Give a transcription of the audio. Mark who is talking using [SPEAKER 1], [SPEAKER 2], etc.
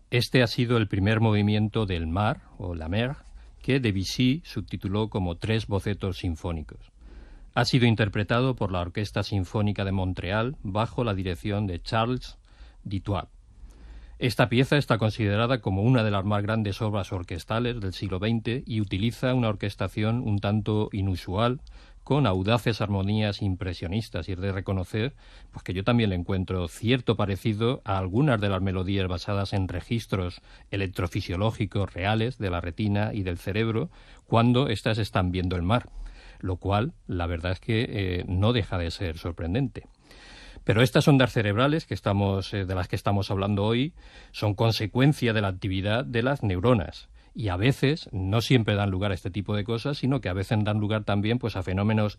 [SPEAKER 1] Este ha sido el primer movimiento del Mar, o la Mer, que Debussy subtituló como 3 bocetos sinfónicos. Ha sido interpretado por la Orquesta Sinfónica de Montreal bajo la dirección de Charles Dutoit. Esta pieza está considerada como una de las más grandes obras orquestales del siglo XX y utiliza una orquestación un tanto inusual, con audaces armonías impresionistas, y es de reconocer pues, que yo también le encuentro cierto parecido a algunas de las melodías basadas en registros electrofisiológicos reales de la retina y del cerebro cuando éstas están viendo el mar, lo cual la verdad es que no deja de ser sorprendente. Pero estas ondas cerebrales de las que estamos hablando hoy son consecuencia de la actividad de las neuronas. Y a veces no siempre dan lugar a este tipo de cosas, sino que a veces dan lugar también pues, a fenómenos